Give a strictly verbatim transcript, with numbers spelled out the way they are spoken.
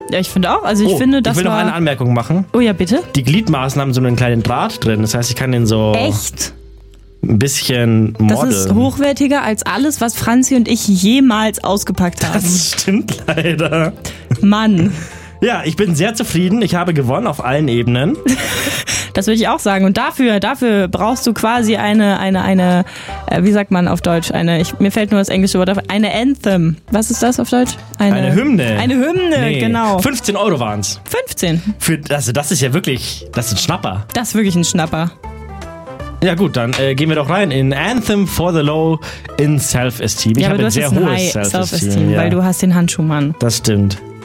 Ja, ich finde auch. Also ich oh, finde, das ich will war... noch eine Anmerkung machen. Oh ja, bitte. Die Gliedmaßen haben so einen kleinen Draht drin. Das heißt, ich kann den so Echt? ein bisschen modeln. Das ist hochwertiger als alles, was Franzi und ich jemals ausgepackt haben. Das stimmt leider. Mann. Ja, ich bin sehr zufrieden. Ich habe gewonnen auf allen Ebenen. Das würde ich auch sagen. Und dafür, dafür brauchst du quasi eine, eine, eine, äh, wie sagt man auf Deutsch? Eine, ich, mir fällt nur das englische Wort auf. Eine Anthem. Was ist das auf Deutsch? Eine, eine Hymne. Eine Hymne, nee, genau. fünfzehn Euro waren's. fünfzehn. Für, also das ist ja wirklich, das ist ein Schnapper. Das ist wirklich ein Schnapper. Ja gut, dann äh, gehen wir doch rein in Anthem for the Low in Self-Esteem. Ich ja, aber habe du hast sehr jetzt ein hohes High Self-Esteem, Self-Esteem, ja. weil du hast den Handschuh, Mann. Das stimmt.